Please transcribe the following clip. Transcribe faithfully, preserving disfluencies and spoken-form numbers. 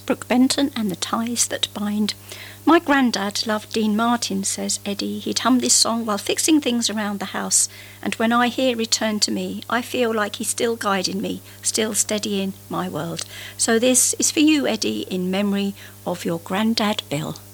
Brooke Benton and the Ties That Bind. My granddad loved Dean Martin, says Eddie. He'd hum this song while fixing things around the house, and when I hear Return to Me, I feel like he's still guiding me, still steadying my world. So this is for you, Eddie, in memory of your granddad Bill.